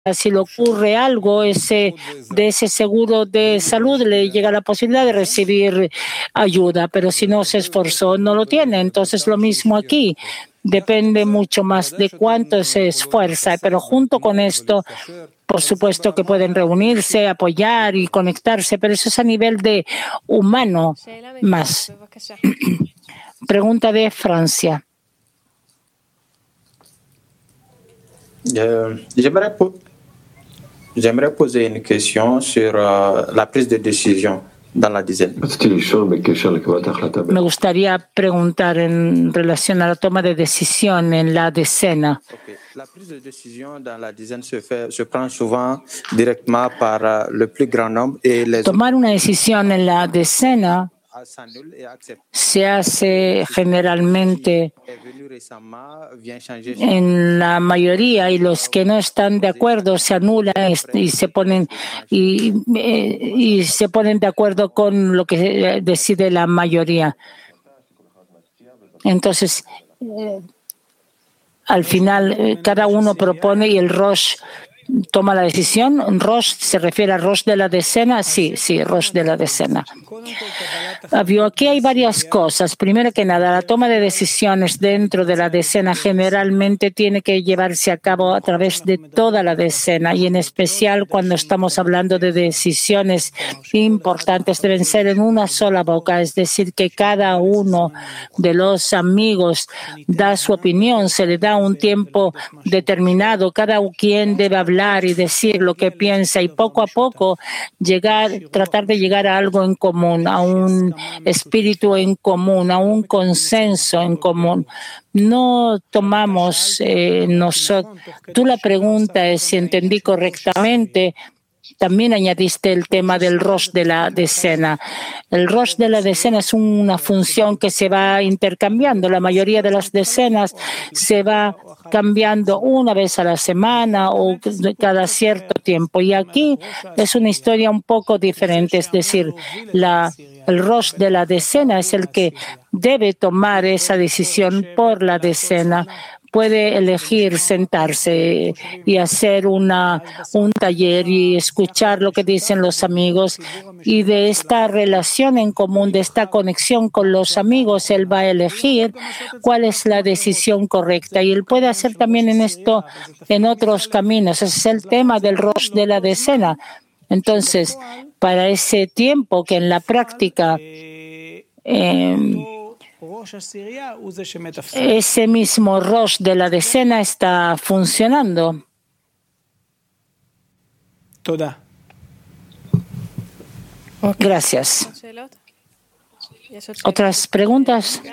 Si le ocurre algo, de ese seguro de salud le llega la posibilidad de recibir ayuda, pero si no se esforzó, no lo tiene. Entonces, lo mismo aquí. Depende mucho más de cuánto se esfuerza, pero junto con esto, por supuesto que pueden reunirse, apoyar y conectarse, pero eso es a nivel de humano más. Pregunta de Francia. J'aimerais poser une question sur la prise de décision dans la dizaine. Me gustaría preguntar en relación a la toma de decisión en la decena. Okay. La prise de décision dans la dizaine se prend souvent directement par le plus grand nombre et les Tomar una decisión en la decena se hace generalmente en la mayoría, y los que no están de acuerdo se anulan y se ponen de acuerdo con lo que decide la mayoría. Entonces, al final, cada uno propone y el Rosh toma la decisión. ¿Rosh se refiere a Rosh de la decena? Sí, Rosh de la decena. Aquí hay varias cosas. Primero que nada, la toma de decisiones dentro de la decena generalmente tiene que llevarse a cabo a través de toda la decena, y en especial cuando estamos hablando de decisiones importantes deben ser en una sola boca, es decir, que cada uno de los amigos da su opinión, se le da un tiempo determinado, cada quien debe hablar y decir lo que piensa, y poco a poco tratar de llegar a algo en común, a un espíritu en común, a un consenso en común. No tomamos nosotros. Tú la pregunta es si entendí correctamente. También añadiste el tema del Rosh de la decena. El Rosh de la decena es una función que se va intercambiando. La mayoría de las decenas se va cambiando una vez a la semana o cada cierto tiempo. Y aquí es una historia un poco diferente. Es decir, el Rosh de la decena es el que debe tomar esa decisión por la decena. Puede elegir sentarse y hacer un taller y escuchar lo que dicen los amigos, y de esta relación en común, de esta conexión con los amigos, él va a elegir cuál es la decisión correcta, y él puede hacer también en otros caminos. Ese es el tema del Rosh de la decena. Entonces, para ese tiempo que en la práctica ese mismo Rosh de la decena está funcionando. Gracias. ¿Otras preguntas?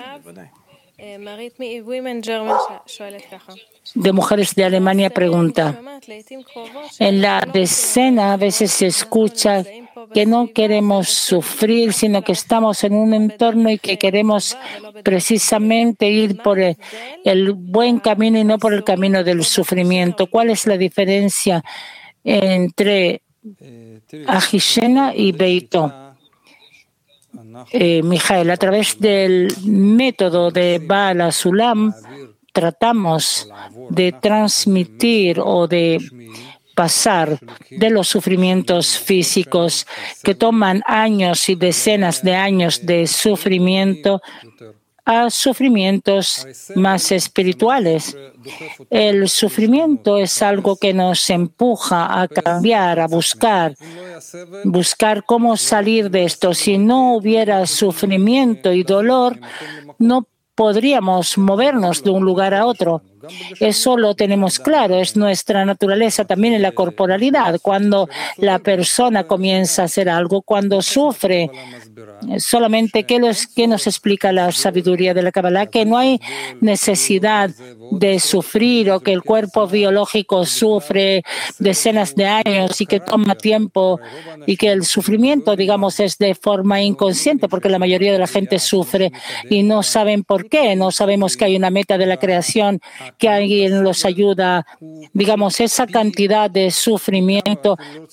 De Mujeres de Alemania pregunta: en la decena a veces se escucha que no queremos sufrir, sino que estamos en un entorno y que queremos precisamente ir por el buen camino y no por el camino del sufrimiento. ¿Cuál es la diferencia entre Ajishena y Beito? Mijael, a través del método de Baal HaSulam tratamos de transmitir o de pasar de los sufrimientos físicos que toman años y decenas de años de sufrimiento a sufrimientos más espirituales. El sufrimiento es algo que nos empuja a cambiar, a buscar cómo salir de esto. Si no hubiera sufrimiento y dolor, no podríamos movernos de un lugar a otro. Eso lo tenemos claro, es nuestra naturaleza también en la corporalidad. Cuando la persona comienza a hacer algo, cuando sufre, solamente ¿qué nos explica la sabiduría de la Kabbalah? Que no hay necesidad de sufrir, o que el cuerpo biológico sufre decenas de años y que toma tiempo, y que el sufrimiento, digamos, es de forma inconsciente, porque la mayoría de la gente sufre y no saben por qué. No sabemos que hay una meta de la creación que alguien los ayuda. Digamos, esa cantidad de sufrimiento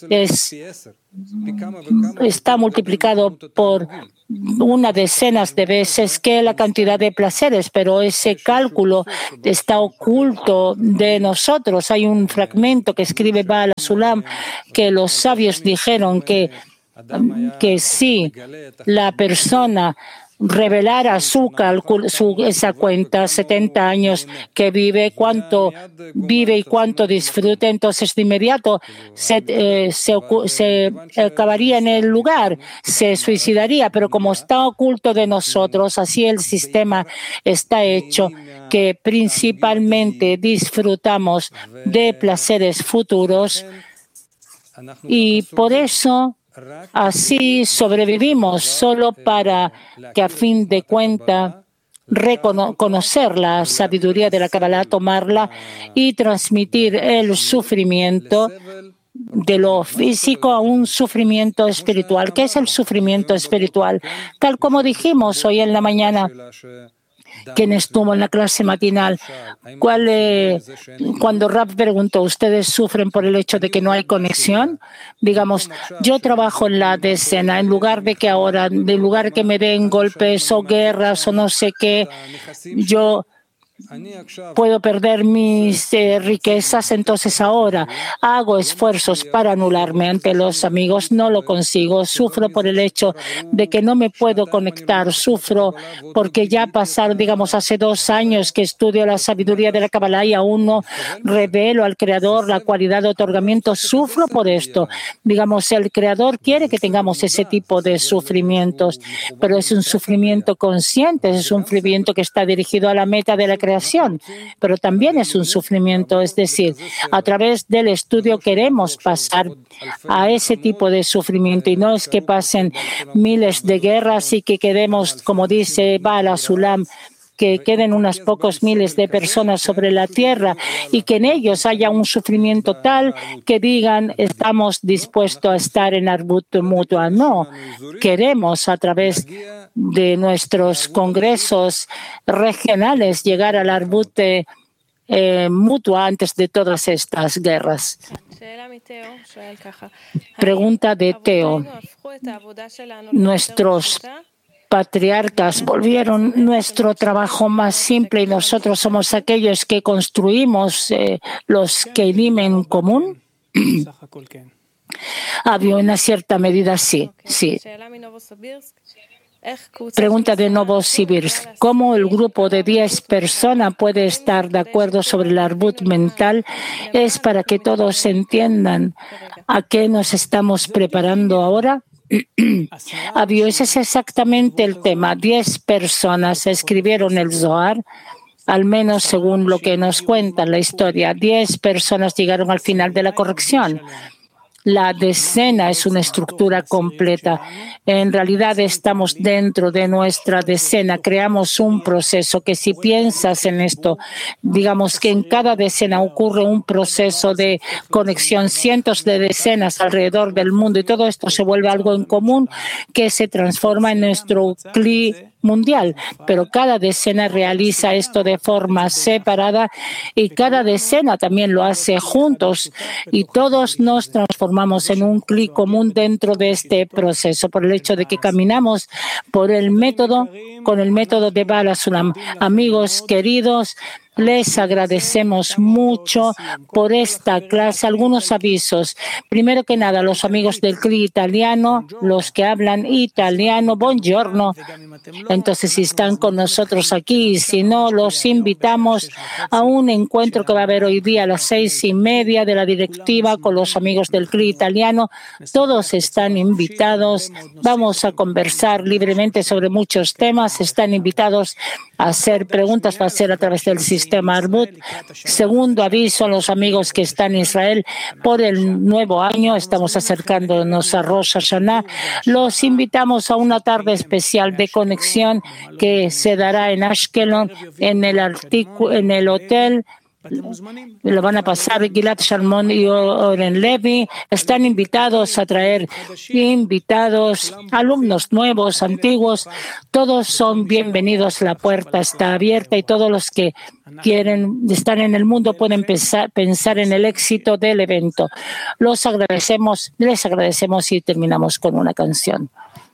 está multiplicado por una decena de veces que la cantidad de placeres, pero ese cálculo está oculto de nosotros. Hay un fragmento que escribe Baal HaSulam que los sabios dijeron que si la persona revelara esa cuenta, 70 años que vive, cuánto vive y cuánto disfruta, entonces de inmediato se acabaría en el lugar, se suicidaría, pero como está oculto de nosotros, así el sistema está hecho, que principalmente disfrutamos de placeres futuros y por eso así sobrevivimos, solo para que a fin de cuentas reconocer la sabiduría de la Kabbalah, tomarla y transmitir el sufrimiento de lo físico a un sufrimiento espiritual. ¿Qué es el sufrimiento espiritual? Tal como dijimos hoy en la mañana, quien estuvo en la clase matinal, cuando Rab preguntó, ¿ustedes sufren por el hecho de que no hay conexión? Digamos, yo trabajo en la decena, en lugar de que me den golpes o guerras o no sé qué, yo puedo perder mis riquezas, entonces ahora hago esfuerzos para anularme ante los amigos, no lo consigo, sufro por el hecho de que no me puedo conectar, sufro porque ya pasaron, digamos, hace 2 años que estudio la sabiduría de la Kabbalah y aún no revelo al Creador la cualidad de otorgamiento, sufro por esto. Digamos, el Creador quiere que tengamos ese tipo de sufrimientos, pero es un sufrimiento consciente, es un sufrimiento que está dirigido a la meta de la creación, pero también es un sufrimiento, es decir, a través del estudio queremos pasar a ese tipo de sufrimiento y no es que pasen miles de guerras y que quedemos, como dice Baal HaSulam, que queden unos pocos miles de personas sobre la tierra y que en ellos haya un sufrimiento tal que digan estamos dispuestos a estar en arbut mutua. No, queremos a través de nuestros congresos regionales llegar al arbut mutua antes de todas estas guerras. Pregunta de Teo. Nuestros patriarcas volvieron nuestro trabajo más simple y nosotros somos aquellos que construimos los Keilim en común. Había una cierta medida, sí. Pregunta de Novosibirsk. ¿Cómo el grupo de 10 personas puede estar de acuerdo sobre el arbut mental? Es para que todos entiendan a qué nos estamos preparando ahora. Ese es exactamente el tema. 10 personas escribieron el Zohar, al menos según lo que nos cuenta la historia. 10 personas llegaron al final de la corrección. La decena es una estructura completa. En realidad estamos dentro de nuestra decena. Creamos un proceso que si piensas en esto, digamos que en cada decena ocurre un proceso de conexión, cientos de decenas alrededor del mundo y todo esto se vuelve algo en común que se transforma en nuestro cli mundial, pero cada decena realiza esto de forma separada y cada decena también lo hace juntos y todos nos transformamos en un cli común dentro de este proceso por el hecho de que caminamos con el método de Baal HaSulam. Amigos queridos, les agradecemos mucho por esta clase. Algunos avisos. Primero que nada, los amigos del CLI italiano, los que hablan italiano, buongiorno. Entonces, si están con nosotros aquí y si no, los invitamos a un encuentro que va a haber hoy día a las 6:30 de la directiva con los amigos del CLI italiano. Todos están invitados. Vamos a conversar libremente sobre muchos temas. Están invitados a hacer preguntas, va a ser a través del sistema Arbut. Segundo aviso a los amigos que están en Israel por el nuevo año, estamos acercándonos a Rosh Hashanah. Los invitamos a una tarde especial de conexión que se dará en Ashkelon, en el hotel. Lo van a pasar Gilad Shalmon y Oren Levi. Están invitados a traer invitados, alumnos nuevos, antiguos. Todos son bienvenidos. La puerta está abierta y todos los que quieren estar en el mundo pueden pensar en el éxito del evento. Les agradecemos y terminamos con una canción.